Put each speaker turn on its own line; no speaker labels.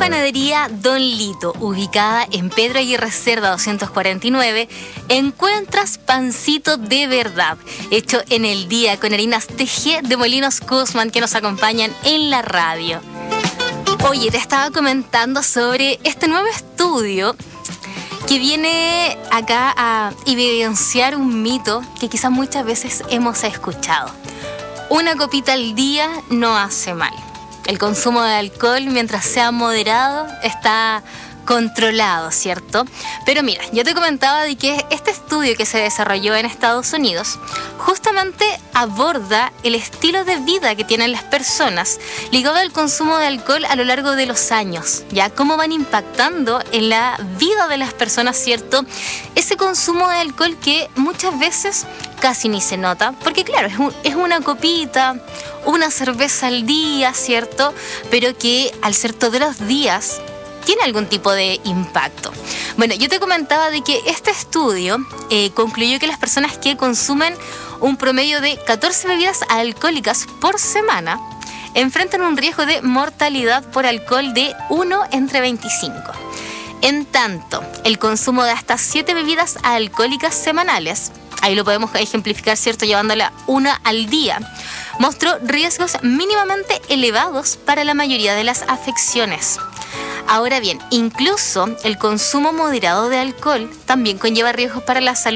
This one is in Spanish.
panadería Don Lito, ubicada en Pedro Aguirre Cerda 249, encuentras pancito de verdad, hecho en el día con harinas TG de Molinos Guzmán que nos acompañan en la radio. Oye, te estaba comentando sobre este nuevo estudio que viene acá a evidenciar un mito que quizás muchas veces hemos escuchado. Una copita al día no hace mal. El consumo de alcohol, mientras sea moderado, está controlado, ¿cierto? Pero mira, yo te comentaba de que este estudio que se desarrolló en Estados Unidos justamente aborda el estilo de vida que tienen las personas ligado al consumo de alcohol a lo largo de los años, ¿ya? Cómo van impactando en la vida de las personas, ¿cierto? Ese consumo de alcohol que muchas veces casi ni se nota, porque claro, es una copita, una cerveza al día, ¿cierto? Pero que al ser todos los días tiene algún tipo de impacto. Bueno, yo te comentaba de que este estudio concluyó que las personas que consumen un promedio de 14 bebidas alcohólicas por semana enfrentan un riesgo de mortalidad por alcohol de 1 entre 25. En tanto, el consumo de hasta 7 bebidas alcohólicas semanales, ahí lo podemos ejemplificar, ¿cierto?, llevándola una al día, mostró riesgos mínimamente elevados para la mayoría de las afecciones. Ahora bien, incluso el consumo moderado de alcohol también conlleva riesgos para la salud